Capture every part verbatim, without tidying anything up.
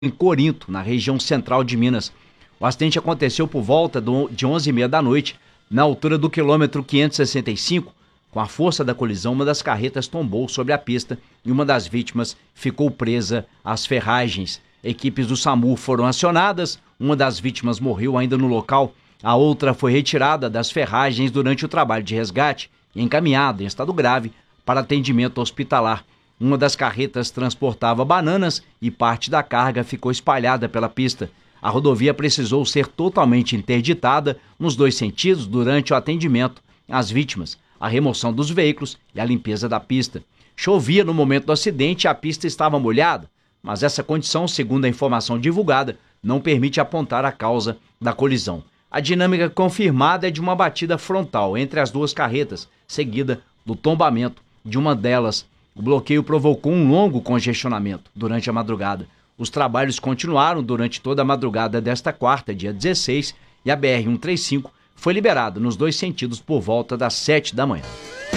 em Corinto, na região central de Minas. O acidente aconteceu por volta de onze e meia da noite, na altura do quilômetro quinhentos e sessenta e cinco. Com a força da colisão, uma das carretas tombou sobre a pista e uma das vítimas ficou presa às ferragens. Equipes do SAMU foram acionadas, uma das vítimas morreu ainda no local, a outra foi retirada das ferragens durante o trabalho de resgate e encaminhada em estado grave para atendimento hospitalar. Uma das carretas transportava bananas e parte da carga ficou espalhada pela pista. A rodovia precisou ser totalmente interditada nos dois sentidos durante o atendimento às vítimas, a remoção dos veículos e a limpeza da pista. Chovia no momento do acidente e a pista estava molhada, mas essa condição, segundo a informação divulgada, não permite apontar a causa da colisão. A dinâmica confirmada é de uma batida frontal entre as duas carretas, seguida do tombamento de uma delas. O bloqueio provocou um longo congestionamento durante a madrugada. Os trabalhos continuaram durante toda a madrugada desta quarta, dia dezesseis, e a B R cento e trinta e cinco foi liberada nos dois sentidos por volta das sete da manhã.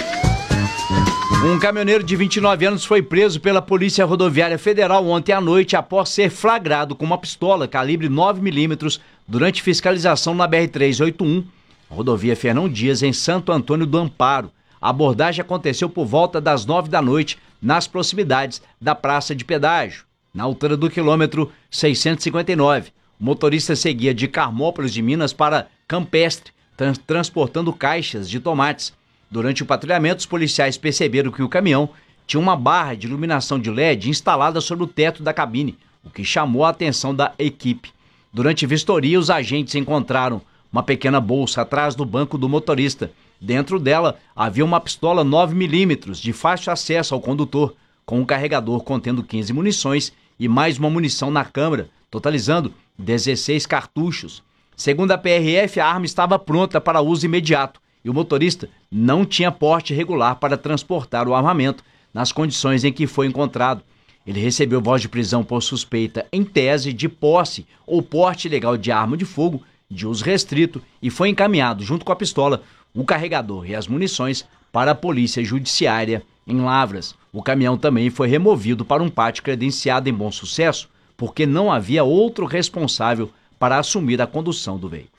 Um caminhoneiro de vinte e nove anos foi preso pela Polícia Rodoviária Federal ontem à noite após ser flagrado com uma pistola calibre nove milímetros durante fiscalização na B R trezentos e oitenta e um, rodovia Fernão Dias, em Santo Antônio do Amparo. A abordagem aconteceu por volta das nove da noite, nas proximidades da Praça de Pedágio, na altura do quilômetro seiscentos e cinquenta e nove. O motorista seguia de Carmópolis de Minas para Campestre, trans- transportando caixas de tomates. Durante o patrulhamento, os policiais perceberam que o caminhão tinha uma barra de iluminação de L E D instalada sobre o teto da cabine, o que chamou a atenção da equipe. Durante vistoria, os agentes encontraram uma pequena bolsa atrás do banco do motorista. Dentro dela havia uma pistola nove milímetros de fácil acesso ao condutor, com um carregador contendo quinze munições e mais uma munição na câmara, totalizando dezesseis cartuchos. Segundo a P R F, a arma estava pronta para uso imediato e o motorista não tinha porte regular para transportar o armamento nas condições em que foi encontrado. Ele recebeu voz de prisão por suspeita em tese de posse ou porte ilegal de arma de fogo de uso restrito e foi encaminhado junto com a pistola, o carregador e as munições para a Polícia Judiciária em Lavras. O caminhão também foi removido para um pátio credenciado em Bom Sucesso, porque não havia outro responsável para assumir a condução do veículo.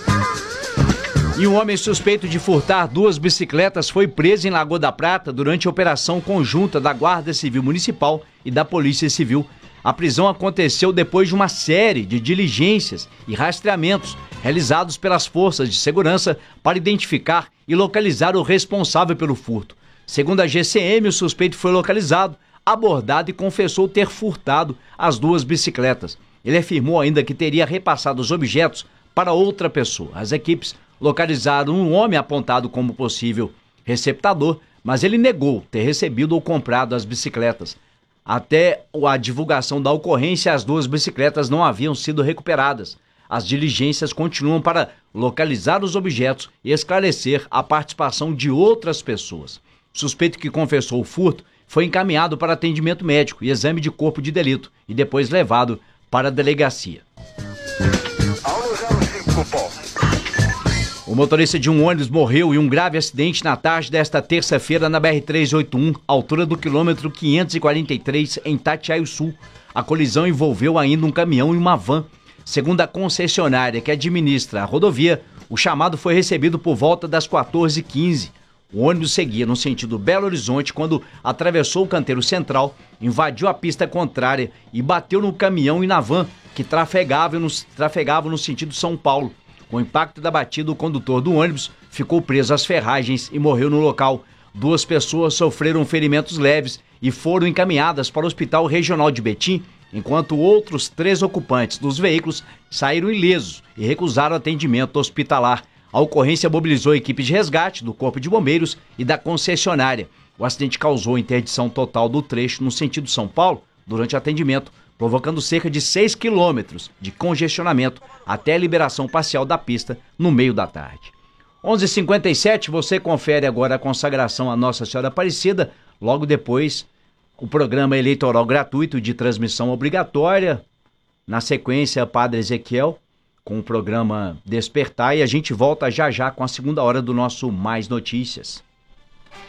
E um homem suspeito de furtar duas bicicletas foi preso em Lagoa da Prata durante a operação conjunta da Guarda Civil Municipal e da Polícia Civil. A prisão aconteceu depois de uma série de diligências e rastreamentos realizados pelas forças de segurança para identificar e localizar o responsável pelo furto. Segundo a G C M, o suspeito foi localizado, abordado e confessou ter furtado as duas bicicletas. Ele afirmou ainda que teria repassado os objetos para outra pessoa. As equipes localizaram um homem apontado como possível receptador, mas ele negou ter recebido ou comprado as bicicletas. Até a divulgação da ocorrência, as duas bicicletas não haviam sido recuperadas. As diligências continuam para localizar os objetos e esclarecer a participação de outras pessoas. O suspeito que confessou o furto foi encaminhado para atendimento médico e exame de corpo de delito e depois levado para a delegacia. O motorista de um ônibus morreu em um grave acidente na tarde desta terça-feira na B R trezentos e oitenta e um, altura do quilômetro quinhentos e quarenta e três, em Itatiaio Sul. A colisão envolveu ainda um caminhão e uma van. Segundo a concessionária que administra a rodovia, o chamado foi recebido por volta das quatorze e quinze. O ônibus seguia no sentido Belo Horizonte quando atravessou o canteiro central, invadiu a pista contrária e bateu no caminhão e na van que trafegavam no, trafegavam no sentido São Paulo. Com o impacto da batida, o condutor do ônibus ficou preso às ferragens e morreu no local. Duas pessoas sofreram ferimentos leves e foram encaminhadas para o Hospital Regional de Betim, enquanto outros três ocupantes dos veículos saíram ilesos e recusaram atendimento hospitalar. A ocorrência mobilizou equipes de resgate do Corpo de Bombeiros e da concessionária. O acidente causou interdição total do trecho no sentido São Paulo durante o atendimento, provocando cerca de seis quilômetros de congestionamento até a liberação parcial da pista no meio da tarde. onze e cinquenta e sete, você confere agora a consagração à Nossa Senhora Aparecida. Logo depois, o programa eleitoral gratuito de transmissão obrigatória. Na sequência, Padre Ezequiel, com o programa Despertar. E a gente volta já já com a segunda hora do nosso Mais Notícias.